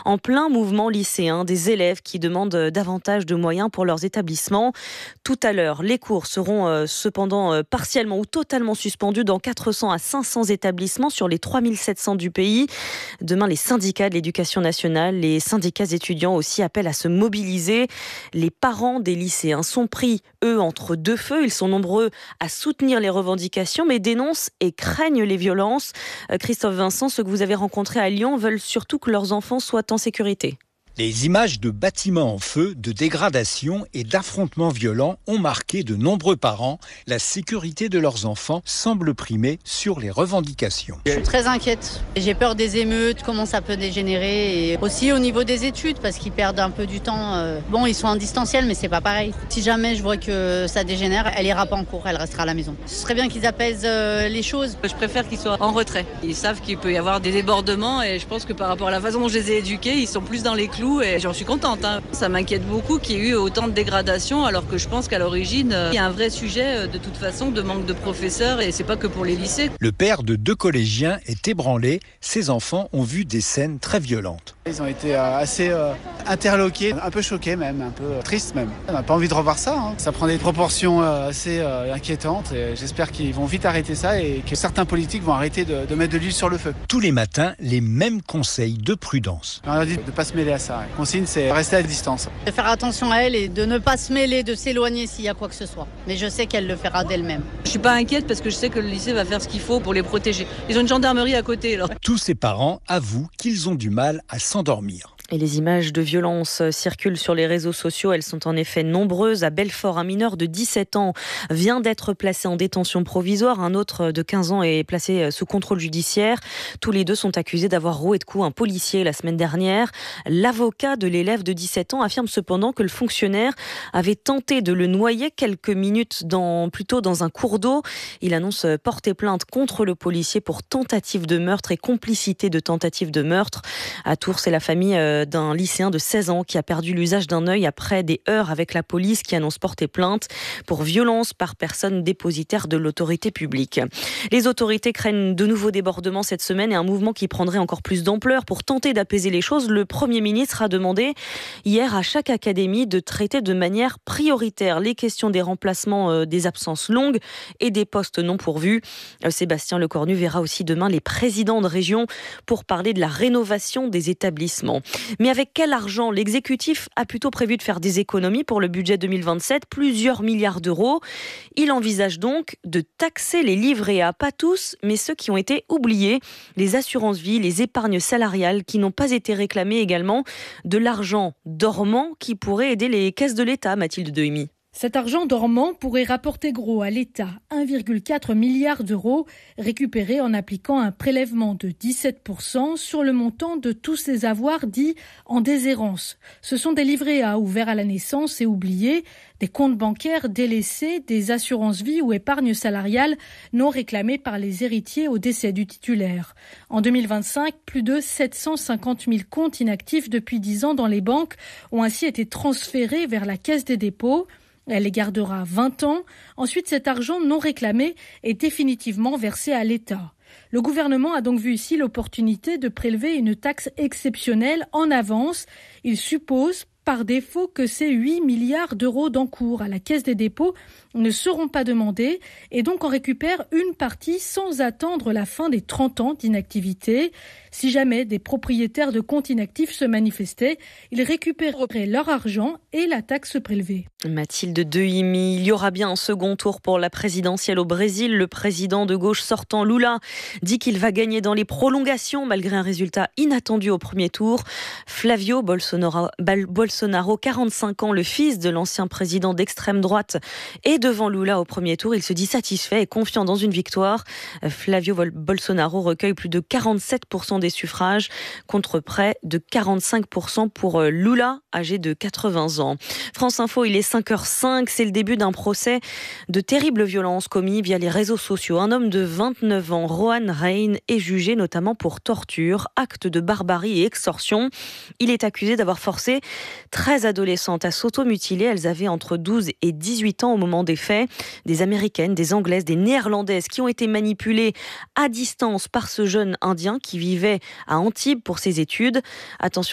En plein mouvement lycéen, des élèves qui demandent davantage de moyens pour leurs établissements. Tout à l'heure, les cours seront cependant partiellement ou totalement suspendus dans 400 à 500 établissements sur les 3700 du pays. Demain, les syndicats de l'éducation nationale, les syndicats étudiants aussi appellent à se mobiliser. Les parents des lycéens sont pris, eux, entre deux feux. Ils sont nombreux à soutenir les revendications, mais dénoncent et craignent les violences. Christophe Vincent, ceux que vous avez rencontrés à Lyon veulent surtout que leurs enfants soient en sécurité. Les images de bâtiments en feu, de dégradation et d'affrontements violents ont marqué de nombreux parents. La sécurité de leurs enfants semble primer sur les revendications. Je suis très inquiète. J'ai peur des émeutes, comment ça peut dégénérer. Et aussi au niveau des études, parce qu'ils perdent un peu du temps. Bon, ils sont en distanciel, mais c'est pas pareil. Si jamais je vois que ça dégénère, elle ira pas en cours, elle restera à la maison. Ce serait bien qu'ils apaisent les choses. Je préfère qu'ils soient en retrait. Ils savent qu'il peut y avoir des débordements et je pense que par rapport à la façon dont je les ai éduqués, ils sont plus dans les clous. Et j'en suis contente. Ça m'inquiète beaucoup qu'il y ait eu autant de dégradation alors que je pense qu'à l'origine, il y a un vrai sujet de toute façon de manque de professeurs et c'est pas que pour les lycées. Le père de 2 collégiens est ébranlé. Ses enfants ont vu des scènes très violentes. Ils ont été assez interloqués, un peu choqués même, un peu tristes même. On n'a pas envie de revoir ça. Ça prend des proportions assez inquiétantes et j'espère qu'ils vont vite arrêter ça et que certains politiques vont arrêter de mettre de l'huile sur le feu. Tous les matins, les mêmes conseils de prudence. On leur dit de ne pas se mêler à ça. La consigne, c'est rester à distance. De faire attention à elle et de ne pas se mêler, de s'éloigner s'il y a quoi que ce soit. Mais je sais qu'elle le fera d'elle-même. Je suis pas inquiète parce que je sais que le lycée va faire ce qu'il faut pour les protéger. Ils ont une gendarmerie à côté. Alors. Tous ces parents avouent qu'ils ont du mal à s'endormir. Et les images de violence circulent sur les réseaux sociaux. Elles sont en effet nombreuses. À Belfort, un mineur de 17 ans vient d'être placé en détention provisoire. Un autre de 15 ans est placé sous contrôle judiciaire. Tous les deux sont accusés d'avoir roué de coups un policier la semaine dernière. L'avocat de l'élève de 17 ans affirme cependant que le fonctionnaire avait tenté de le noyer quelques minutes plus tôt dans un cours d'eau. Il annonce porter plainte contre le policier pour tentative de meurtre et complicité de tentative de meurtre. À Tours, c'est la famille d'un lycéen de 16 ans qui a perdu l'usage d'un œil après des heurts avec la police qui annonce porter plainte pour violence par personne dépositaire de l'autorité publique. Les autorités craignent de nouveaux débordements cette semaine et un mouvement qui prendrait encore plus d'ampleur. Pour tenter d'apaiser les choses, le Premier ministre a demandé hier à chaque académie de traiter de manière prioritaire les questions des remplacements des absences longues et des postes non pourvus. Sébastien Lecornu verra aussi demain les présidents de région pour parler de la rénovation des établissements. Mais avec quel argent? L'exécutif a plutôt prévu de faire des économies pour le budget 2027, plusieurs milliards d'euros. Il envisage donc de taxer les livrets A, pas tous, mais ceux qui ont été oubliés, les assurances-vie, les épargnes salariales qui n'ont pas été réclamées également, de l'argent dormant qui pourrait aider les caisses de l'État, Mathilde Dehimi. Cet argent dormant pourrait rapporter gros à l'État, 1,4 milliard d'euros, récupérés en appliquant un prélèvement de 17% sur le montant de tous ces avoirs dits en déshérence. Ce sont des livrets A ouverts à la naissance et oubliés, des comptes bancaires délaissés, des assurances-vie ou épargnes salariales non réclamées par les héritiers au décès du titulaire. En 2025, plus de 750 000 comptes inactifs depuis 10 ans dans les banques ont ainsi été transférés vers la Caisse des dépôts. Elle les gardera 20 ans. Ensuite, cet argent non réclamé est définitivement versé à l'État. Le gouvernement a donc vu ici l'opportunité de prélever une taxe exceptionnelle en avance. Il suppose par défaut que ces 8 milliards d'euros d'encours à la Caisse des dépôts ne seront pas demandés et donc en récupère une partie sans attendre la fin des 30 ans d'inactivité. Si jamais des propriétaires de comptes inactifs se manifestaient, ils récupéreraient leur argent et la taxe prélevée. Mathilde Dehimi, il y aura bien un second tour pour la présidentielle au Brésil. Le président de gauche sortant, Lula, dit qu'il va gagner dans les prolongations malgré un résultat inattendu au premier tour. Flavio Bolsonaro, 45 ans, le fils de l'ancien président d'extrême droite, est devant Lula au premier tour. Il se dit satisfait et confiant dans une victoire. Flavio Bolsonaro recueille plus de 47% des suffrages contre près de 45% pour Lula, âgé de 80 ans. France Info, il est 5h05. C'est le début d'un procès de terribles violences commis via les réseaux sociaux. Un homme de 29 ans, Rohan Rein, est jugé notamment pour torture, acte de barbarie et extorsion. Il est accusé d'avoir forcé 13 adolescentes à s'automutiler. Elles avaient entre 12 et 18 ans au moment des faits. Des Américaines, des Anglaises, des Néerlandaises qui ont été manipulées à distance par ce jeune Indien qui vivait à Antibes pour ses études. Attention.